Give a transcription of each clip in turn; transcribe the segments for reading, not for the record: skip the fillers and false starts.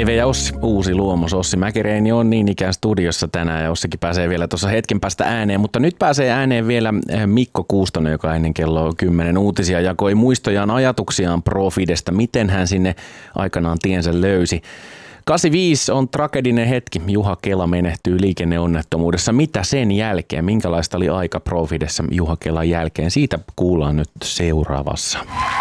Eve ja Ossi, uusi luomus. Ossi Mäkireini on niin ikään studiossa tänään ja Ossikin pääsee vielä tuossa hetken päästä ääneen, mutta nyt pääsee ääneen vielä Mikko Kuustonen, joka ennen kello 10 uutisia jakoi muistojaan ajatuksiaan Profidestä, miten hän sinne aikanaan tiensä löysi. 85 on tragedinen hetki. Juha Kela menehtyy liikenneonnettomuudessa. Mitä sen jälkeen? Minkälaista oli aika Profidessa Juha Kelan jälkeen? Siitä kuullaan nyt seuraavassa.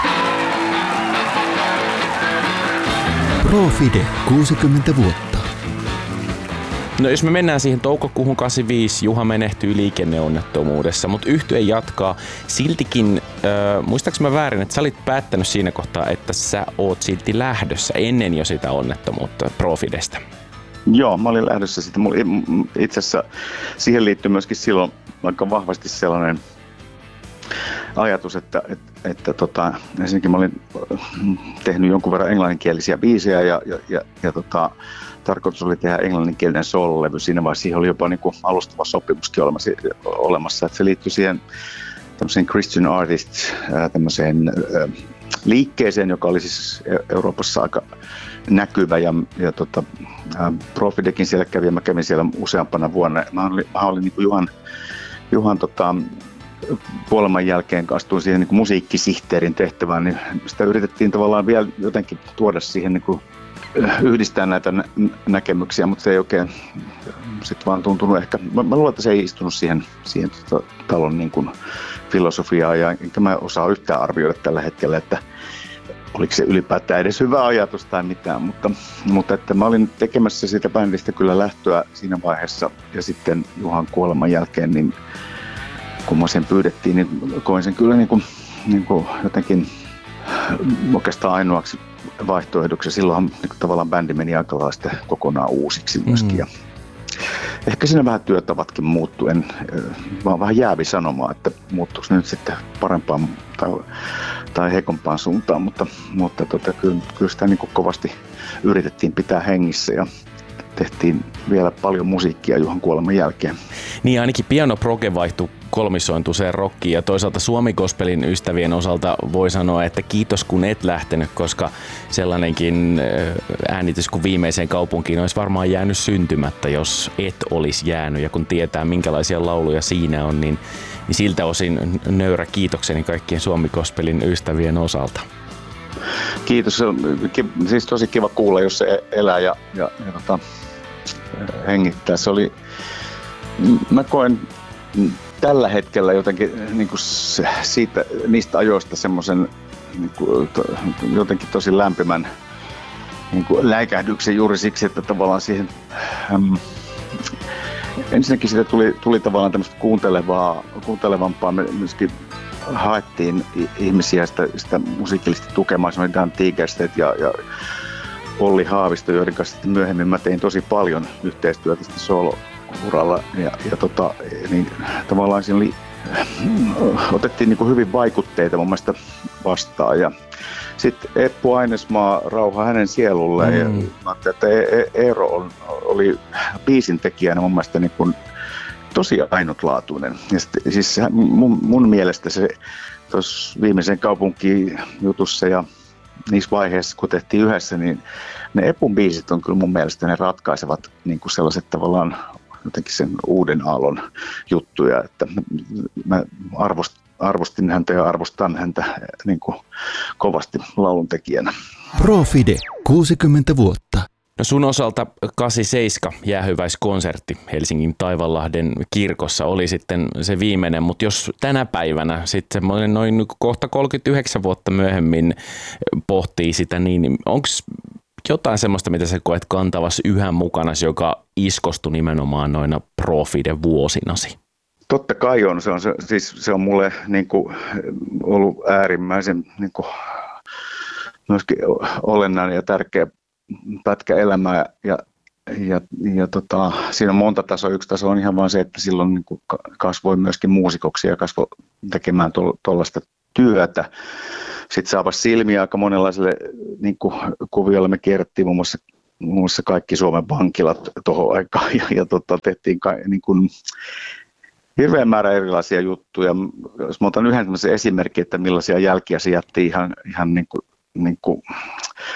Profide 60 vuotta. No jos me mennään siihen toukokuuhun 85, Juha menehtyy liikenneonnettomuudessa, mutta yhtye jatkaa. Siltikin, muistaaks mä väärin, että sä olit päättänyt siinä kohtaa, että sä oot silti lähdössä ennen jo sitä onnettomuutta Profidesta? Joo, mä olin lähdössä siitä. Itse asiassa siihen liittyy myöskin silloin aika vahvasti sellainen ajatus, että ensinnäkin mä olin tehnyt jonkun verran englanninkielisiä biisejä ja tarkoitus oli tehdä englanninkielinen soololevy. Siinä vaiheessa siihen oli jopa niin kuin alustava sopimuskin olemassa. Että se liittyi siihen tämmöiseen Christian Artists tämmöiseen liikkeeseen, joka oli siis Euroopassa aika näkyvä ja Profidekin siellä kävi ja mä kävin siellä useampana vuonna. Mä olin niin kuin Juhan kuoleman jälkeen astuin siihen niin kuin musiikkisihteerin tehtävään, niin sitä yritettiin tavallaan vielä jotenkin tuoda siihen niin kuin yhdistää näitä näkemyksiä, mutta se ei oikein sitten vaan tuntunut ehkä. Mä luulen, että se ei istunut siihen talon niin kuin filosofiaan ja enkä mä osaa yhtään arvioida tällä hetkellä, että oliko se ylipäätään edes hyvä ajatus tai mitään, mutta että mä olin tekemässä siitä bändistä kyllä lähtöä siinä vaiheessa ja sitten Juhan kuoleman jälkeen, niin kun mä sen pyydettiin, niin koin sen kyllä niin kuin jotenkin oikeastaan ainoaksi vaihtoehdoksi. Silloinhan niin tavallaan bändi meni aika lailla sitten kokonaan uusiksi myöskin. Ja ehkä siinä vähän työtavatkin muuttui. Mä oon vähän jäävi sanomaan, että muuttuiko ne nyt sitten parempaan tai heikompaan suuntaan, mutta kyllä sitä niin kuin kovasti yritettiin pitää hengissä ja tehtiin vielä paljon musiikkia Juhan kuoleman jälkeen. Niin ainakin Piano Proge vaihtui kolmisointuiseen rockiin ja toisaalta Suomi-gospelin ystävien osalta voi sanoa, että kiitos kun et lähtenyt, koska sellainenkin äänitys kuin Viimeiseen kaupunkiin olisi varmaan jäänyt syntymättä, jos et olisi jäänyt ja kun tietää minkälaisia lauluja siinä on, niin siltä osin nöyrä kiitokseni kaikkien Suomi-gospelin ystävien osalta. Kiitos. Siis tosi kiva kuulla, jos se elää ja hengittää. Se oli, mä koen tällä hetkellä jotenkin niin kuin niistä ajoista semmoisen niin jotenkin tosi lämpimän niin kuin läikähdyksen juuri siksi, että tavallaan siihen ensinnäkin siitä tuli tavallaan tämmöistä kuuntelevampaa. Me myöskin haettiin ihmisiä sitä musiikillisesti tukemaan, se oli Dan Tigerstedt ja Olli Haavisto, joiden kanssa sitten myöhemmin mä tein tosi paljon yhteistyötä sitten solo-uralla niin tavallaan siinä otettiin niin kuin hyvin vaikutteita mun mielestä vastaan ja sitten Eppu Ainesmaa, rauha hänen sielulleen ja mä ajattelin, että Eero oli biisin tekijänä mun mielestä niin kuin tosi ainutlaatuinen. Ja siis mun mielestä se tuossa Viimeisen kaupunkiin jutussa ja niissä vaiheissa, kun tehtiin yhdessä, niin ne Epun biisit on kyllä mun mielestä ne ratkaisevat niin kuin sellaiset tavallaan jotenkin sen uuden aallon juttuja, että mä arvostin häntä ja arvostan häntä niin kuin kovasti lauluntekijänä. Profide 60 vuotta. No sun osalta 87 jäähyväiskonsertti Helsingin Taivanlahden kirkossa oli sitten se viimeinen, mutta jos tänä päivänä sitten semmoinen noin kohta 39 vuotta myöhemmin pohtii sitä, niin onko jotain semmoista, mitä sä koet kantavassa yhä mukana, joka iskostui nimenomaan noina Profide vuosinasi? Totta kai on. Se on mulle niin kuin ollut äärimmäisen niin kuin myöskin olennainen ja tärkeä pätkä elämää ja siinä on monta tasoa. Yksi taso on ihan vaan se, että silloin niin kuin kasvoi myöskin muusikoksi ja kasvoi tekemään tuollaista työtä. Sitten se avasi silmiä aika monenlaiselle niin kuin kuviolle. Me kierrettiin muun muassa kaikki Suomen vankilat tuohon aikaan ja tehtiin niin kuin hirveän määrä erilaisia juttuja. Jos mä otan yhden esimerkin, että millaisia jälkiä se jätti ihan niin kuin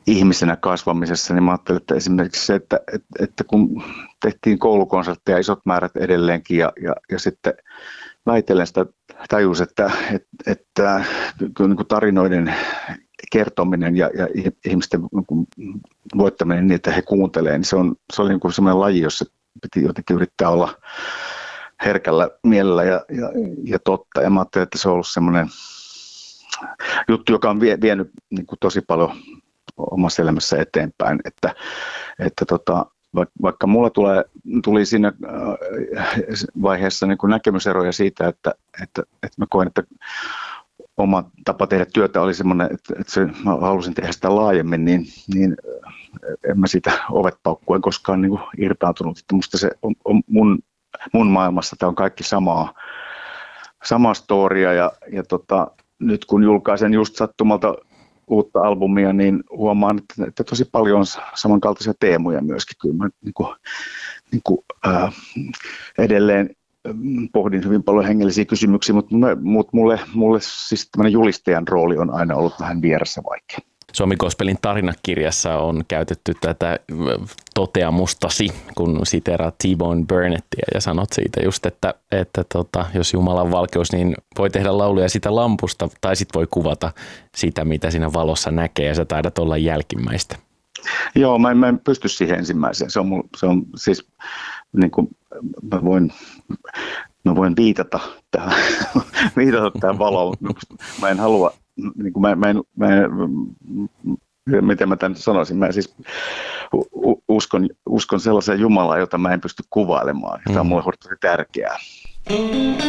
ihmisenä kasvamisessa, niin mä ajattelin, että esimerkiksi se, että kun tehtiin koulukonsertteja isot määrät edelleenkin ja sitten väitellen sitä tajus, että kyllä niin kuin tarinoiden kertominen ja ihmisten voittaminen niin, että he kuuntelee, niin se oli niin kuin sellainen laji, jossa piti jotenkin yrittää olla herkällä mielellä ja totta. Ja mä ajattelin, että se on ollut semmoinen juttu, joka on vienyt niin kuin tosi paljon omassa elämässä eteenpäin, että vaikka mulla tuli siinä vaiheessa niin kuin näkemyseroja siitä, että mä koen, että oma tapa tehdä työtä oli semmoinen, että mä halusin tehdä sitä laajemmin, niin en mä siitä ovet paukkuen koskaan niin kuin irtaantunut. Että musta se on mun maailmassa tämä on kaikki samaa storia ja nyt kun julkaisen just sattumalta uutta albumia, niin huomaan, että tosi paljon on samankaltaisia teemoja myöskin. Kyllä mä edelleen pohdin hyvin paljon hengellisiä kysymyksiä, mutta mulle siis tämmöinen julistajan rooli on aina ollut vähän vieressä vaikea. Suomi Gospelin tarinakirjassa on käytetty tätä toteamustasi, kun siteeraat T-Bone Burnettia ja sanot siitä just, että jos Jumalan valkeus, niin voi tehdä lauluja sitä lampusta tai sit voi kuvata sitä, mitä siinä valossa näkee ja sä taidat olla jälkimmäistä. Joo, mä en pysty siihen ensimmäiseen. Se on siis niin kuin mä voin viitata tähän valoon. Mä en halua, niin kuin miten mä tämän sanoisin, mä siis uskon sellaiseen Jumalaan, jota mä en pysty kuvailemaan. Tämä on mulle tosi tärkeää.